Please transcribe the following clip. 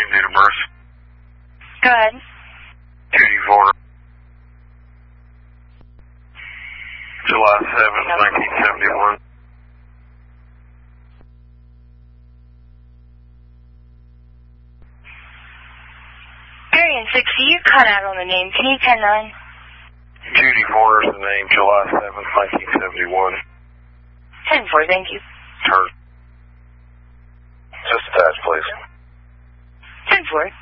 name, date of birth. Go ahead. Judy Vorder. July 7th, 1971. Marion 60, you cut out on the name. Can you 10-9? Judy Vorder is the name, July 7th, 1971. 10-4, thank you. Her. Just attached, please. 10-4.